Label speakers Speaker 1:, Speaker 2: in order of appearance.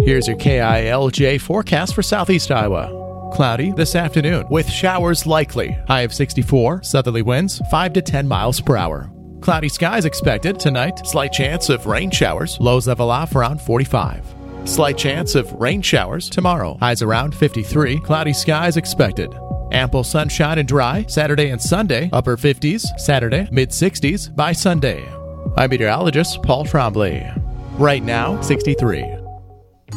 Speaker 1: Here's your KILJ forecast for southeast Iowa. Cloudy this afternoon with showers likely. High of 64, southerly winds 5 to 10 miles per hour. Cloudy skies expected tonight. Slight chance of rain showers. Lows level off around 45. Slight chance of rain showers tomorrow. Highs around 53. Cloudy skies expected. Ample sunshine and dry Saturday and Sunday. Upper 50s Saturday, mid 60s by Sunday. I'm meteorologist Paul Trombley. Right now, 63.